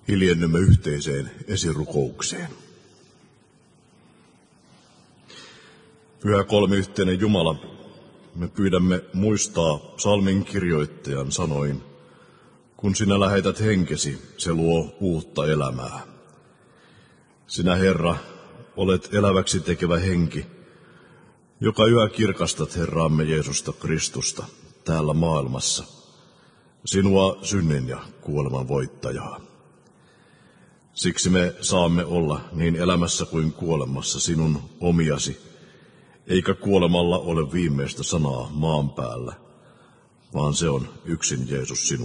hiljennymme yhteiseen esirukoukseen. Pyhä kolmiyhteinen Jumala, me pyydämme muistaa psalmin kirjoittajan sanoin, kun sinä lähetät henkesi, se luo uutta elämää. Sinä, Herra, olet eläväksi tekevä henki, joka yhä kirkastat Herraamme Jeesusta Kristusta täällä maailmassa, sinua synnin ja kuoleman voittajaa. Siksi me saamme olla niin elämässä kuin kuolemassa sinun omiasi, eikä kuolemalla ole viimeistä sanaa maan päällä, vaan se on yksin Jeesus sinun.